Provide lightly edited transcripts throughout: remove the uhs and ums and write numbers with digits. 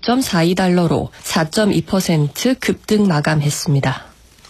$5.42로 4.2% 급등 마감했습니다.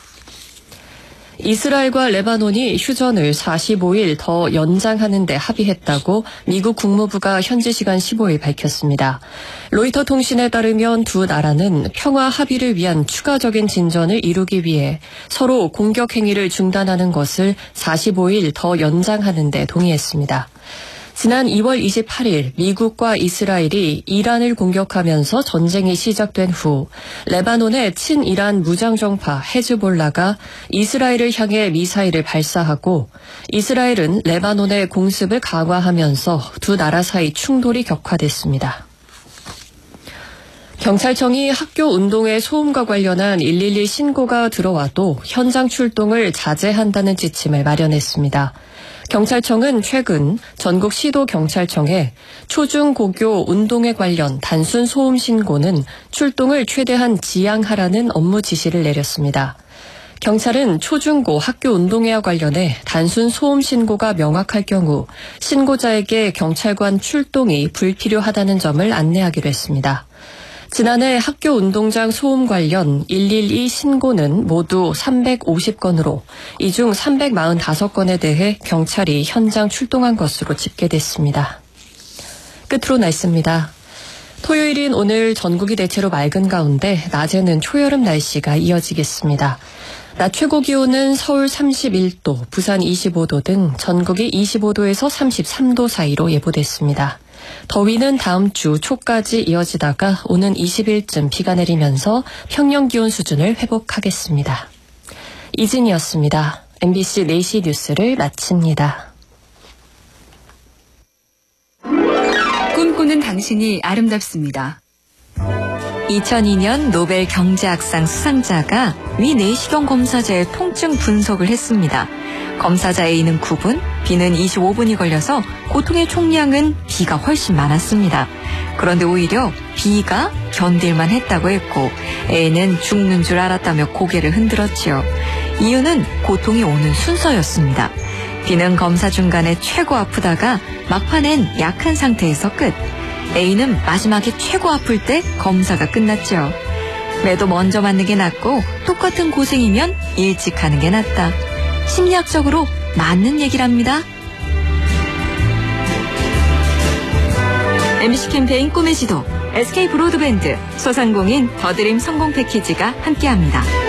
이스라엘과 레바논이 휴전을 45일 더 연장하는 데 합의했다고 미국 국무부가 현지 시간 15일 밝혔습니다. 로이터 통신에 따르면 두 나라는 평화 합의를 위한 추가적인 진전을 이루기 위해 서로 공격 행위를 중단하는 것을 45일 더 연장하는 데 동의했습니다. 지난 2월 28일 미국과 이스라엘이 이란을 공격하면서 전쟁이 시작된 후 레바논의 친이란 무장정파 헤즈볼라가 이스라엘을 향해 미사일을 발사하고 이스라엘은 레바논의 공습을 강화하면서 두 나라 사이 충돌이 격화됐습니다. 경찰청이 학교 운동회 소음과 관련한 112 신고가 들어와도 현장 출동을 자제한다는 지침을 마련했습니다. 경찰청은 최근 전국 시도경찰청에 초중고교 운동회 관련 단순 소음 신고는 출동을 최대한 지양하라는 업무 지시를 내렸습니다. 경찰은 초중고 학교 운동회와 관련해 단순 소음 신고가 명확할 경우 신고자에게 경찰관 출동이 불필요하다는 점을 안내하기로 했습니다. 지난해 학교 운동장 소음 관련 112 신고는 모두 350건으로 이 중 345건에 대해 경찰이 현장 출동한 것으로 집계됐습니다. 끝으로 날씨입니다. 토요일인 오늘 전국이 대체로 맑은 가운데 낮에는 초여름 날씨가 이어지겠습니다. 낮 최고 기온은 서울 31도, 부산 25도 등 전국이 25도에서 33도 사이로 예보됐습니다. 더위는 다음 주 초까지 이어지다가 오는 20일쯤 비가 내리면서 평년 기온 수준을 회복하겠습니다. 이진이었습니다. MBC 4시 뉴스를 마칩니다. 꿈꾸는 당신이 아름답습니다. 2002년 노벨 경제학상 수상자가 위 내시경 검사자의 통증 분석을 했습니다. 검사자 A는 9분, B는 25분이 걸려서 고통의 총량은 B가 훨씬 많았습니다. 그런데 오히려 B가 견딜만 했다고 했고 A는 죽는 줄 알았다며 고개를 흔들었지요. 이유는 고통이 오는 순서였습니다. B는 검사 중간에 최고 아프다가 막판엔 약한 상태에서 끝. A는 마지막에 최고 아플 때 검사가 끝났죠. 매도 먼저 맞는 게 낫고 똑같은 고생이면 일찍 하는 게 낫다. 심리학적으로 맞는 얘기랍니다. MBC 캠페인 꿈의 지도, SK 브로드밴드, 소상공인 더드림 성공 패키지가 함께합니다.